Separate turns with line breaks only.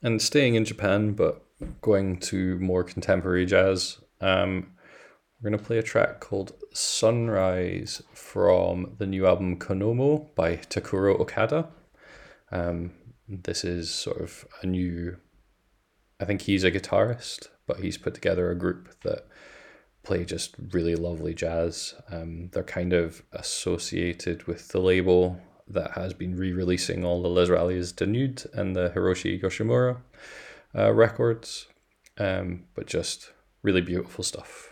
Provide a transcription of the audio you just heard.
And staying in Japan, but going to more contemporary jazz, we're going to play a track called Sunrise from the new album Konomo by Takuro Okada. Um, this is sort of a new, I think he's a guitarist, but he's put together a group that play just really lovely jazz. They're kind of associated with the label that has been re-releasing all the L'Israelis Danud and the Hiroshi Yoshimura records, but just really beautiful stuff.